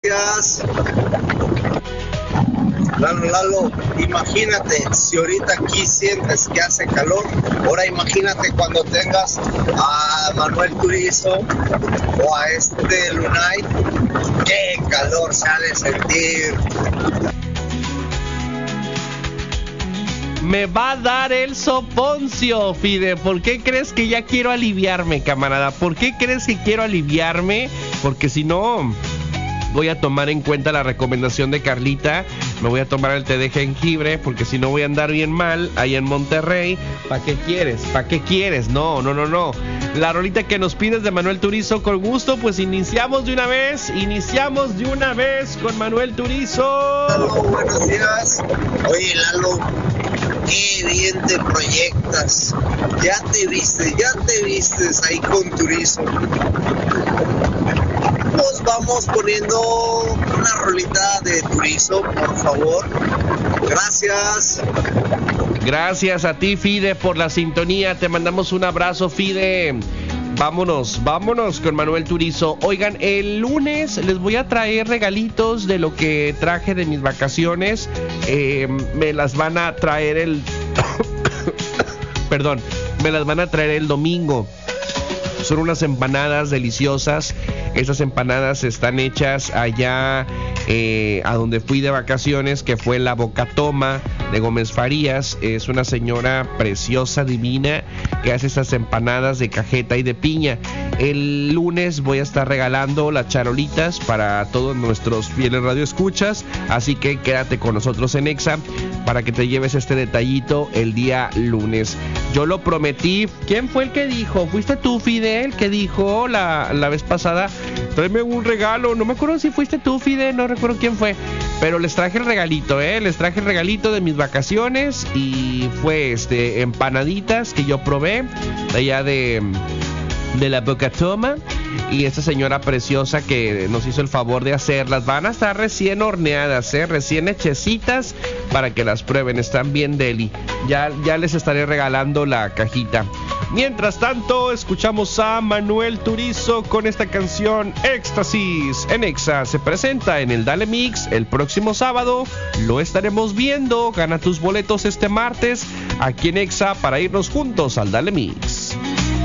Gracias. Lalo, imagínate, si ahorita aquí sientes que hace calor, ahora imagínate cuando tengas a Manuel Turizo o a Lunay, qué calor se ha de sentir. Me va a dar el soponcio, Fide. ¿Por qué crees que ya quiero aliviarme, camarada? ¿Por qué crees que quiero aliviarme? Porque si no, voy a tomar en cuenta la recomendación de Carlita. Me voy a tomar el té de jengibre, porque si no voy a andar bien mal ahí en Monterrey. ¿Para qué quieres? ¿Para qué quieres? No. La rolita que nos pides de Manuel Turizo, con gusto, pues iniciamos de una vez con Manuel Turizo. Lalo, buenos días. Oye, Lalo, qué bien te proyectas. Ya te vistes ahí con Turizo. Nos vamos poniendo una rolita de Turizo, por favor. Gracias. Gracias a ti, Fide, por la sintonía. Te mandamos un abrazo, Fide. Vámonos con Manuel Turizo. Oigan, el lunes les voy a traer regalitos de lo que traje de mis vacaciones. Me las van a traer me las van a traer el domingo. Son unas empanadas deliciosas. Esas empanadas están hechas allá a donde fui de vacaciones, que fue la Bocatoma de Gómez Farías. Es una señora preciosa, divina, que hace esas empanadas de cajeta y de piña. El lunes voy a estar regalando las charolitas para todos nuestros fieles radioescuchas, así que quédate con nosotros en Exa para que te lleves este detallito el día lunes. Yo lo prometí. ¿Quién fue el que dijo? ¿Fuiste tú, Fidel, que dijo la vez pasada? Tráeme un regalo. No me acuerdo si fuiste tú, Fidel, no recuerdo quién fue. Pero les traje el regalito, les traje el regalito de mis vacaciones. Y fue empanaditas que yo probé de allá de la Bocatoma. Y esta señora preciosa que nos hizo el favor de hacerlas. Van a estar recién horneadas, recién hechecitas, para que las prueben. Están bien deli. Ya les estaré regalando la cajita. Mientras tanto, escuchamos a Manuel Turizo con esta canción Éxtasis. En Exa se presenta en el Dale Mix el próximo sábado. Lo estaremos viendo. Gana tus boletos este martes aquí en Exa para irnos juntos al Dale Mix.